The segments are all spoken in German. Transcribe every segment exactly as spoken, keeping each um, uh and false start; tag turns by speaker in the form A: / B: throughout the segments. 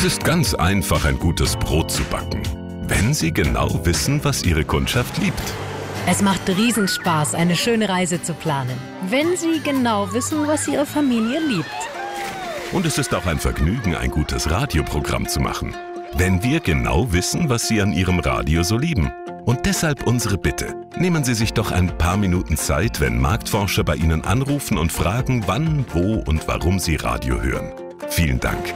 A: Es ist ganz einfach, ein gutes Brot zu backen, wenn Sie genau wissen, was Ihre Kundschaft liebt.
B: Es macht Riesenspaß, eine schöne Reise zu planen, wenn Sie genau wissen, was Ihre Familie liebt.
A: Und es ist auch ein Vergnügen, ein gutes Radioprogramm zu machen, wenn wir genau wissen, was Sie an Ihrem Radio so lieben. Und deshalb unsere Bitte. Nehmen Sie sich doch ein paar Minuten Zeit, wenn Marktforscher bei Ihnen anrufen und fragen, wann, wo und warum Sie Radio hören. Vielen Dank.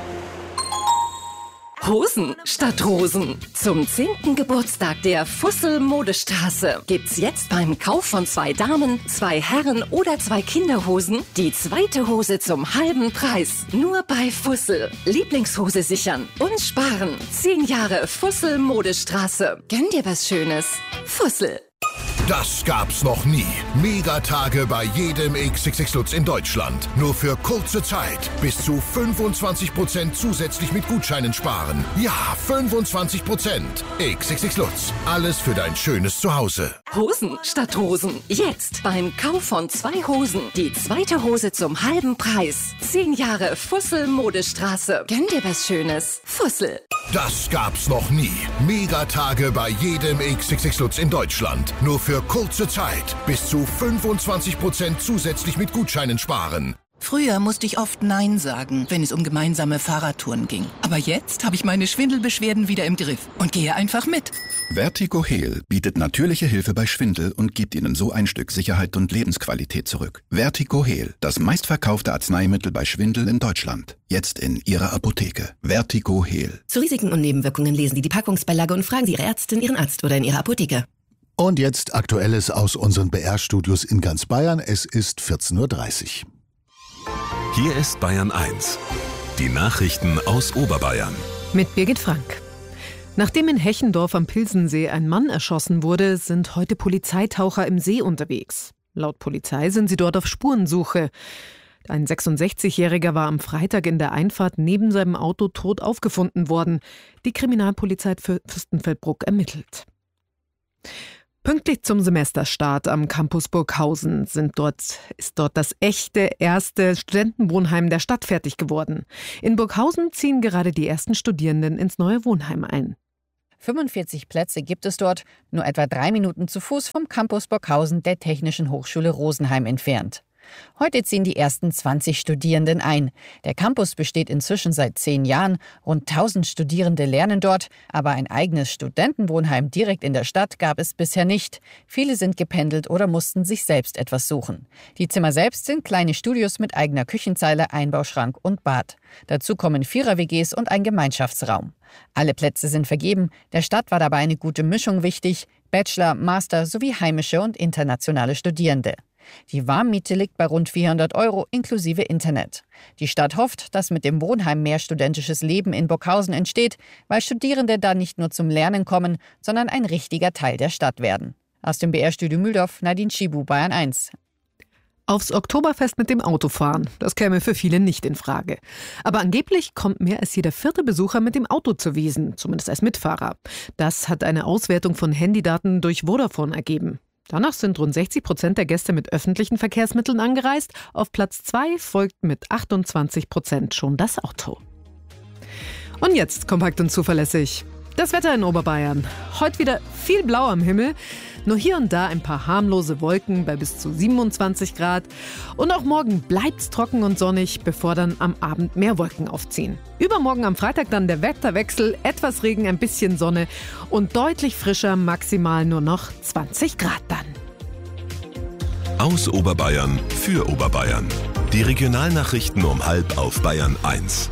C: Hosen statt Rosen. Zum zehnten Geburtstag der Fussel Modestraße gibt's jetzt beim Kauf von zwei Damen, zwei Herren oder zwei Kinderhosen die zweite Hose zum halben Preis. Nur bei Fussel. Lieblingshose sichern und sparen. Zehn Jahre Fussel Modestraße. Gönn dir was Schönes. Fussel.
D: Das gab's noch nie. Megatage bei jedem X X X Lutz in Deutschland. Nur für kurze Zeit. Bis zu fünfundzwanzig Prozent zusätzlich mit Gutscheinen sparen. Ja, fünfundzwanzig Prozent. X X X Lutz. Alles für dein schönes Zuhause.
C: Hosen statt Rosen. Jetzt beim Kauf von zwei Hosen die zweite Hose zum halben Preis. Zehn Jahre Fussel Modestraße. Gönn dir was Schönes. Fussel.
D: Das gab's noch nie. Megatage bei jedem X X X Lutz in Deutschland. Nur für kurze Zeit. Bis zu fünfundzwanzig Prozent zusätzlich mit Gutscheinen sparen.
E: Früher musste ich oft Nein sagen, wenn es um gemeinsame Fahrradtouren ging. Aber jetzt habe ich meine Schwindelbeschwerden wieder im Griff und gehe einfach mit.
F: Vertigo-Heal bietet natürliche Hilfe bei Schwindel und gibt Ihnen so ein Stück Sicherheit und Lebensqualität zurück. Vertigo-Heal, das meistverkaufte Arzneimittel bei Schwindel in Deutschland. Jetzt in Ihrer Apotheke. Vertigo-Heal.
G: Zu Risiken und Nebenwirkungen lesen Sie die Packungsbeilage und fragen Sie Ihre Ärztin, Ihren Arzt oder in Ihrer Apotheke.
H: Und jetzt Aktuelles aus unseren B R-Studios in ganz Bayern. Es ist vierzehn Uhr dreißig.
A: Hier ist Bayern eins. Die Nachrichten aus Oberbayern.
I: Mit Birgit Frank. Nachdem in Hechendorf am Pilsensee ein Mann erschossen wurde, sind heute Polizeitaucher im See unterwegs. Laut Polizei sind sie dort auf Spurensuche. Ein sechsundsechzigjähriger war am Freitag in der Einfahrt neben seinem Auto tot aufgefunden worden. Die Kriminalpolizei Fürstenfeldbruck ermittelt. Pünktlich zum Semesterstart am Campus Burghausen sind dort, ist dort das echte erste Studentenwohnheim der Stadt fertig geworden. In Burghausen ziehen gerade die ersten Studierenden ins neue Wohnheim ein.
J: fünfundvierzig Plätze gibt es dort, nur etwa drei Minuten zu Fuß vom Campus Burghausen der Technischen Hochschule Rosenheim entfernt. Heute ziehen die ersten zwanzig Studierenden ein. Der Campus besteht inzwischen seit zehn Jahren. Rund tausend Studierende lernen dort. Aber ein eigenes Studentenwohnheim direkt in der Stadt gab es bisher nicht. Viele sind gependelt oder mussten sich selbst etwas suchen. Die Zimmer selbst sind kleine Studios mit eigener Küchenzeile, Einbauschrank und Bad. Dazu kommen Vierer-W Gs und ein Gemeinschaftsraum. Alle Plätze sind vergeben. Der Stadt war dabei eine gute Mischung wichtig. Bachelor, Master sowie heimische und internationale Studierende. Die Warmmiete liegt bei rund vierhundert Euro inklusive Internet. Die Stadt hofft, dass mit dem Wohnheim mehr studentisches Leben in Burghausen entsteht, weil Studierende da nicht nur zum Lernen kommen, sondern ein richtiger Teil der Stadt werden. Aus dem B R-Studio Mühldorf, Nadine Schibu, Bayern eins.
I: Aufs Oktoberfest mit dem Auto fahren, das käme für viele nicht in Frage. Aber angeblich kommt mehr als jeder vierte Besucher mit dem Auto zur Wiesn, zumindest als Mitfahrer. Das hat eine Auswertung von Handydaten durch Vodafone ergeben. Danach sind rund sechzig Prozent der Gäste mit öffentlichen Verkehrsmitteln angereist. Auf Platz zwei folgt mit achtundzwanzig Prozent schon das Auto. Und jetzt kompakt und zuverlässig. Das Wetter in Oberbayern. Heute wieder viel Blau am Himmel. Nur hier und da ein paar harmlose Wolken bei bis zu siebenundzwanzig Grad. Und auch morgen bleibt's trocken und sonnig, bevor dann am Abend mehr Wolken aufziehen. Übermorgen am Freitag dann der Wetterwechsel, etwas Regen, ein bisschen Sonne und deutlich frischer, maximal nur noch zwanzig Grad dann.
A: Aus Oberbayern für Oberbayern. Die Regionalnachrichten um halb auf Bayern eins.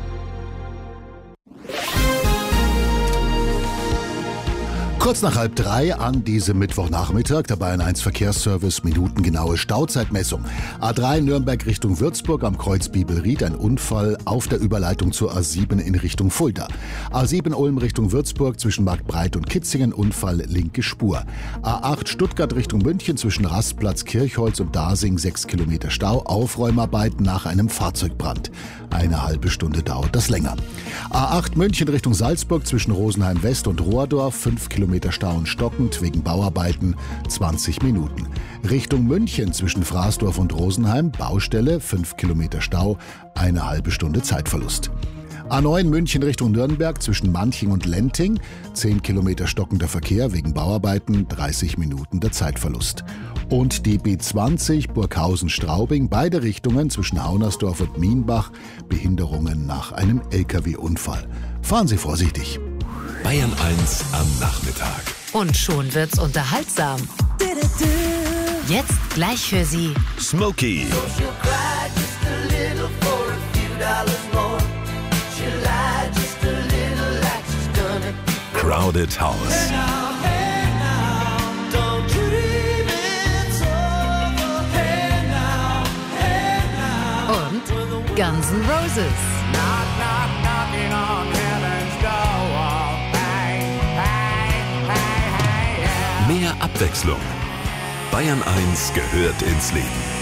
H: Kurz nach halb drei an diesem Mittwochnachmittag der Bayern eins Verkehrsservice minutengenaue Stauzeitmessung. A drei Nürnberg Richtung Würzburg am Kreuz Bibelried, ein Unfall auf der Überleitung zur A sieben in Richtung Fulda. A sieben Ulm Richtung Würzburg zwischen Marktbreit und Kitzingen, Unfall linke Spur. A acht Stuttgart Richtung München zwischen Rastplatz Kirchholz und Dasing sechs Kilometer Stau, Aufräumarbeiten nach einem Fahrzeugbrand. Eine halbe Stunde dauert das länger. A acht München Richtung Salzburg zwischen Rosenheim West und Rohrdorf, fünf Kilometer Stau und stockend wegen Bauarbeiten, zwanzig Minuten. Richtung München zwischen Fraßdorf und Rosenheim, Baustelle, fünf Kilometer Stau, eine halbe Stunde Zeitverlust. A neun München Richtung Nürnberg zwischen Manching und Lenting. zehn Kilometer stockender Verkehr wegen Bauarbeiten, dreißig Minuten der Zeitverlust. Und die B zwanzig Burghausen-Straubing, beide Richtungen zwischen Haunersdorf und Mienbach, Behinderungen nach einem L K W-Unfall. Fahren Sie vorsichtig.
A: Bayern eins am Nachmittag.
B: Und schon wird's unterhaltsam. Jetzt gleich für Sie
A: Smokey. Crowded House.
B: und Guns N' Roses.
A: Mehr Abwechslung. Bayern eins gehört ins Leben.